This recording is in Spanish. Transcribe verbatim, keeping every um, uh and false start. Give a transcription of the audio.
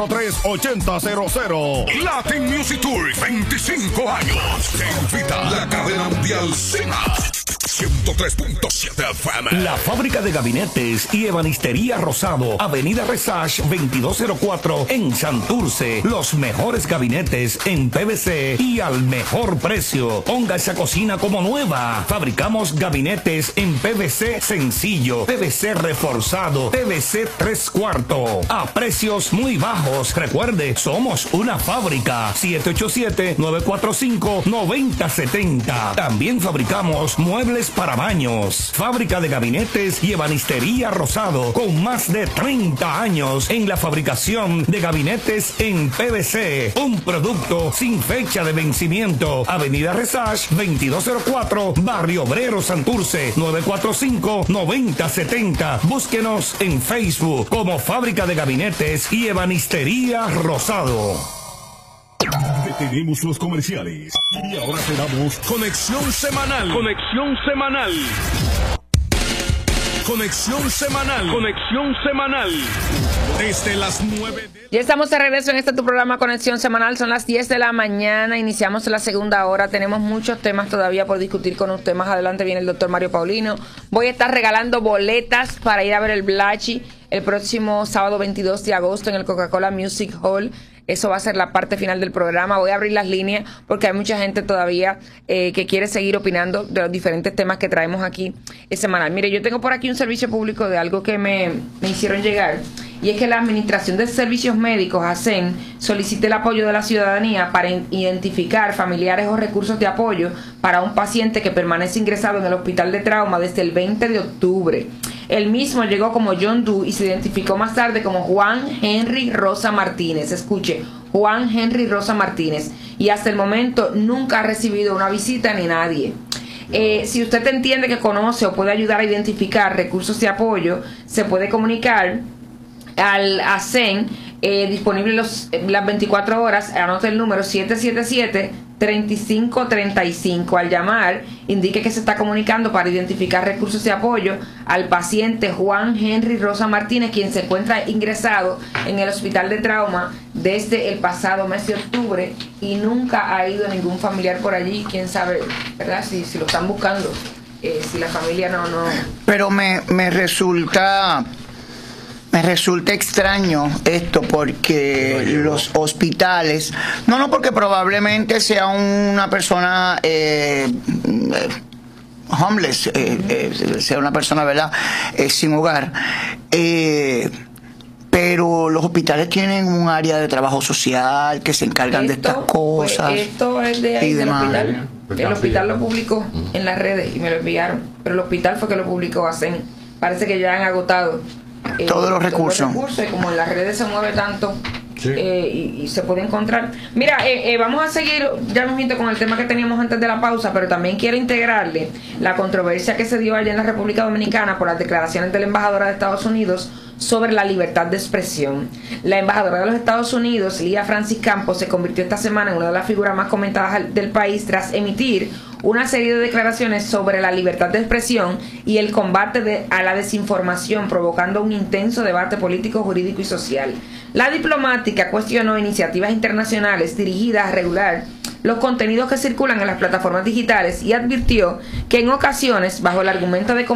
tres ochenta cero cero. Latin Music Tour, veinticinco años. Te invita la cadena mundial Sena. ciento tres punto siete F M. La fábrica de gabinetes y ebanistería Rosado, Avenida Resage veintidós cero cuatro en Santurce. Los mejores gabinetes en P V C y al mejor precio. Ponga esa cocina como nueva. Fabricamos gabinetes en P V C sencillo, P V C reforzado, P V C tres cuartos a precios muy bajos. Recuerde, somos una fábrica. siete ocho siete, nueve cuatro cinco, nueve cero siete cero. También fabricamos muebles para baños. Fábrica de gabinetes y ebanistería Rosado, con más de treinta años en la fabricación de gabinetes en P V C. Un producto sin fecha de vencimiento. Avenida Resage veintidós cero cuatro, Barrio Obrero, Santurce, nueve cuatro cinco, nueve cero siete cero. Búsquenos en Facebook como Fábrica de Gabinetes y Ebanistería Rosado. Detenemos los comerciales y ahora te damos conexión semanal. Conexión semanal. Conexión semanal. Conexión semanal. Desde las nueve de... Ya estamos de regreso en este tu programa Conexión Semanal. Son las diez de la mañana. Iniciamos la segunda hora. Tenemos muchos temas todavía por discutir con usted. Más adelante viene el doctor Mario Paulino. Voy a estar regalando boletas para ir a ver el Blachi el próximo sábado veintidós de agosto en el Coca-Cola Music Hall. Eso va a ser la parte final del programa. Voy a abrir las líneas porque hay mucha gente todavía eh, que quiere seguir opinando de los diferentes temas que traemos aquí eh, semanal. Mire, yo tengo por aquí un servicio público de algo que me, me hicieron llegar. Y es que la Administración de Servicios Médicos, ASEN, solicita el apoyo de la ciudadanía para identificar familiares o recursos de apoyo para un paciente que permanece ingresado en el hospital de trauma desde el veinte de octubre. El mismo llegó como John Doe y se identificó más tarde como Juan Henry Rosa Martínez. Escuche, Juan Henry Rosa Martínez. Y hasta el momento nunca ha recibido una visita ni nadie. Eh, si usted entiende que conoce o puede ayudar a identificar recursos de apoyo, se puede comunicar al ASEN, eh, disponible los, las veinticuatro horas. Anote el número siete siete siete, tres cinco tres cinco. Al llamar, indique que se está comunicando para identificar recursos de apoyo al paciente Juan Henry Rosa Martínez, quien se encuentra ingresado en el hospital de trauma desde el pasado mes de octubre y nunca ha ido ningún familiar por allí. Quién sabe, ¿verdad? Si, si lo están buscando, eh, si la familia no... no. Pero me, me resulta... Me resulta extraño esto porque los hospitales, no, no, porque probablemente sea una persona eh, homeless, eh, eh, sea una persona, ¿verdad?, eh, sin hogar, eh, pero los hospitales tienen un área de trabajo social que se encargan esto, de estas cosas. Pues esto es de ahí, del hospital. El hospital lo publicó en las redes y me lo enviaron, pero el hospital fue que lo publicó. Hacen, parece que ya han agotado Eh, todos los recursos. Todos los recursos, y como en las redes se mueve tanto, sí. eh, y, y se puede encontrar. Mira, eh, eh, vamos a seguir ya mismo con el tema que teníamos antes de la pausa, pero también quiero integrarle la controversia que se dio allá en la República Dominicana por las declaraciones de la embajadora de Estados Unidos sobre la libertad de expresión. La embajadora de los Estados Unidos, Lía Francis Campos, se convirtió esta semana en una de las figuras más comentadas del país tras emitir una serie de declaraciones sobre la libertad de expresión y el combate de, a la desinformación, provocando un intenso debate político, jurídico y social. La diplomática cuestionó iniciativas internacionales dirigidas a regular los contenidos que circulan en las plataformas digitales y advirtió que en ocasiones, bajo el argumento de